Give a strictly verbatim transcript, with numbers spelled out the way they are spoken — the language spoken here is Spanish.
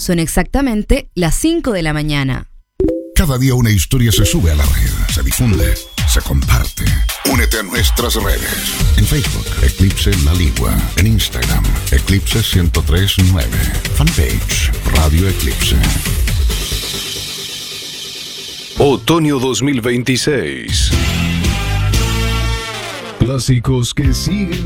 Son exactamente las cinco de la mañana. Cada día una historia se sube a la red, se difunde, se comparte. Únete a nuestras redes. En Facebook, Eclipse La Ligua. En Instagram, Eclipse ciento tres punto nueve. Fanpage, Radio Eclipse. Otoño dos mil veintiséis. Clásicos que siguen